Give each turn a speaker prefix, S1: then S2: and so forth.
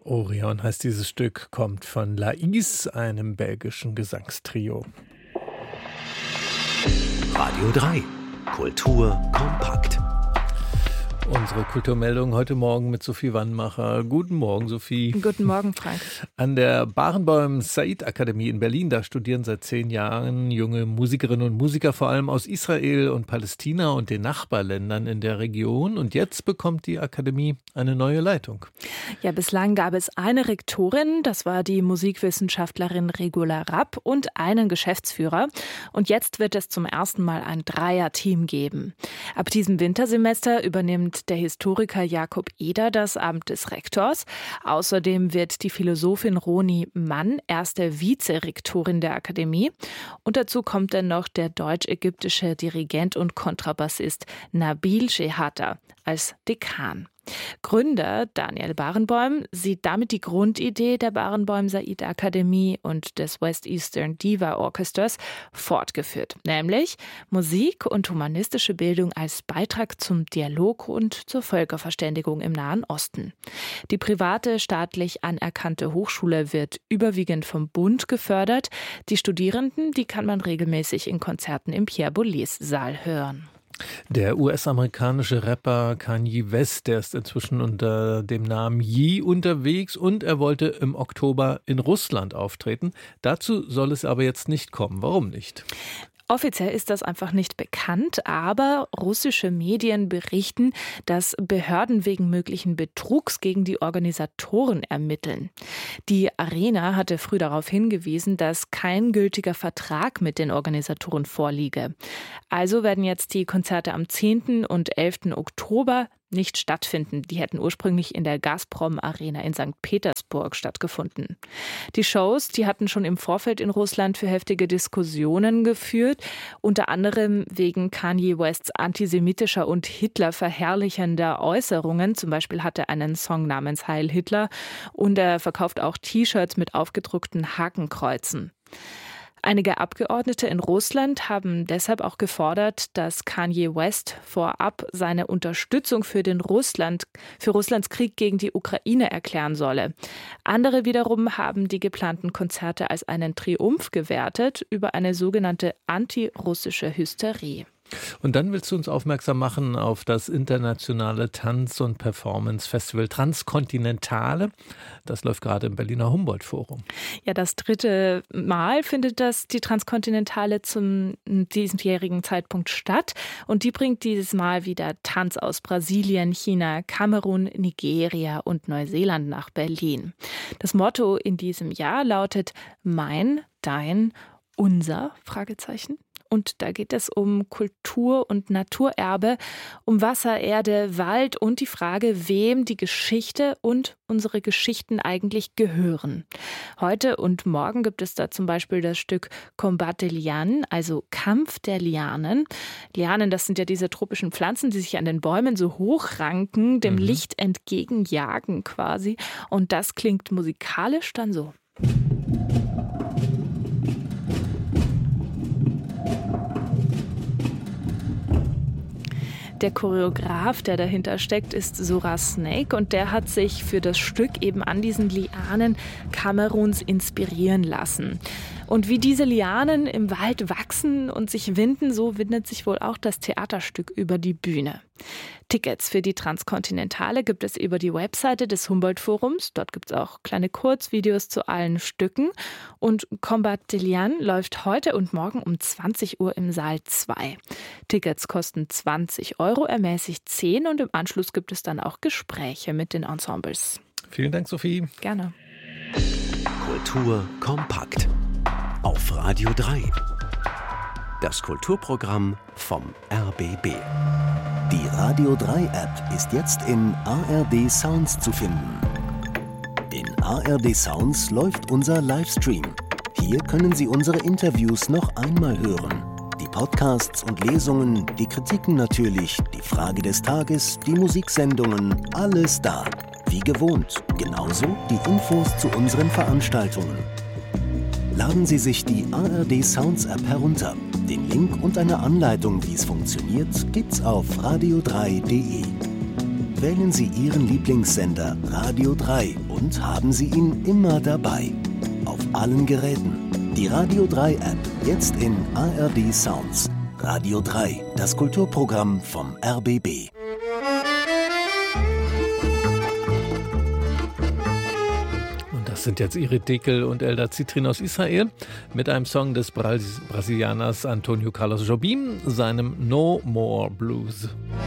S1: Orion heißt dieses Stück, kommt von Lais, einem belgischen Gesangstrio.
S2: Radio 3, Kultur kompakt.
S1: Unsere Kulturmeldung heute Morgen mit Sophie Wannmacher. Guten Morgen, Sophie.
S3: Guten Morgen, Frank.
S1: An der Barenboim-Said-Akademie in Berlin, da studieren seit 10 Jahren junge Musikerinnen und Musiker, vor allem aus Israel und Palästina und den Nachbarländern in der Region. Und jetzt bekommt die Akademie eine neue Leitung.
S3: Ja, bislang gab es eine Rektorin, das war die Musikwissenschaftlerin Regula Rapp, und einen Geschäftsführer. Und jetzt wird es zum ersten Mal ein Dreierteam geben. Ab diesem Wintersemester übernimmt der Historiker Jakob Eder das Amt des Rektors. Außerdem wird die Philosophin Roni Mann erste Vizerektorin der Akademie. Und dazu kommt dann noch der deutsch-ägyptische Dirigent und Kontrabassist Nabil Shehata als Dekan. Gründer Daniel Barenboim sieht damit die Grundidee der Barenboim-Said-Akademie und des West Eastern Diva Orchesters fortgeführt, nämlich Musik und humanistische Bildung als Beitrag zum Dialog und zur Völkerverständigung im Nahen Osten. Die private, staatlich anerkannte Hochschule wird überwiegend vom Bund gefördert. Die Studierenden, die kann man regelmäßig in Konzerten im Pierre Boulez-Saal hören.
S1: Der US-amerikanische Rapper Kanye West, der ist inzwischen unter dem Namen Ye unterwegs und er wollte im Oktober in Russland auftreten. Dazu soll es aber jetzt nicht kommen. Warum nicht?
S3: Offiziell ist das einfach nicht bekannt, aber russische Medien berichten, dass Behörden wegen möglichen Betrugs gegen die Organisatoren ermitteln. Die Arena hatte früh darauf hingewiesen, dass kein gültiger Vertrag mit den Organisatoren vorliege. Also werden jetzt die Konzerte am 10. und 11. Oktober nicht stattfinden. Die hätten ursprünglich in der Gazprom Arena in St. Petersburg stattgefunden. Die Shows, die hatten schon im Vorfeld in Russland für heftige Diskussionen geführt, unter anderem wegen Kanye Wests antisemitischer und Hitler verherrlichender Äußerungen. Zum Beispiel hat er einen Song namens Heil Hitler und er verkauft auch T-Shirts mit aufgedruckten Hakenkreuzen. Einige Abgeordnete in Russland haben deshalb auch gefordert, dass Kanye West vorab seine Unterstützung für Russlands Krieg gegen die Ukraine erklären solle. Andere wiederum haben die geplanten Konzerte als einen Triumph gewertet über eine sogenannte antirussische Hysterie.
S1: Und dann willst du uns aufmerksam machen auf das internationale Tanz- und Performance-Festival Transkontinentale. Das läuft gerade im Berliner Humboldt-Forum.
S3: Ja, das 3. Mal findet die Transkontinentale zum diesjährigen Zeitpunkt statt. Und die bringt dieses Mal wieder Tanz aus Brasilien, China, Kamerun, Nigeria und Neuseeland nach Berlin. Das Motto in diesem Jahr lautet Mein, Dein, Unser? Fragezeichen. Und da geht es um Kultur- und Naturerbe, um Wasser, Erde, Wald und die Frage, wem die Geschichte und unsere Geschichten eigentlich gehören. Heute und morgen gibt es da zum Beispiel das Stück Combat des Lianes, also Kampf der Lianen. Lianen, das sind ja diese tropischen Pflanzen, die sich an den Bäumen so hochranken, dem Licht entgegenjagen quasi. Und das klingt musikalisch dann so. Der Choreograf, der dahinter steckt, ist Zora Snake und der hat sich für das Stück eben an diesen Lianen Kameruns inspirieren lassen. Und wie diese Lianen im Wald wachsen und sich winden, so windet sich wohl auch das Theaterstück über die Bühne. Tickets für die Transkontinentale gibt es über die Webseite des Humboldt-Forums. Dort gibt es auch kleine Kurzvideos zu allen Stücken. Und Combat des Lianes läuft heute und morgen um 20 Uhr im Saal 2. Tickets kosten 20 €, ermäßigt 10 und im Anschluss gibt es dann auch Gespräche mit den Ensembles.
S1: Vielen Dank, Sophie.
S3: Gerne.
S2: Kultur kompakt. Auf Radio 3. Das Kulturprogramm vom RBB.
S4: Die Radio 3 App ist jetzt in ARD Sounds zu finden. In ARD Sounds läuft unser Livestream. Hier können Sie unsere Interviews noch einmal hören. Die Podcasts und Lesungen, die Kritiken natürlich, die Frage des Tages, die Musiksendungen, alles da. Wie gewohnt, genauso die Infos zu unseren Veranstaltungen. Laden Sie sich die ARD Sounds App herunter. Den Link und eine Anleitung, wie es funktioniert, gibt's auf radio3.de. wählen Sie Ihren Lieblingssender Radio 3 und haben Sie ihn immer dabei. Auf allen Geräten. Die Radio 3 App, jetzt in ARD Sounds. Radio 3, das Kulturprogramm vom RBB.
S1: Das sind jetzt Irit Dekel und Eldar Zitrin aus Israel mit einem Song des Brasilianers Antonio Carlos Jobim, seinem No More Blues.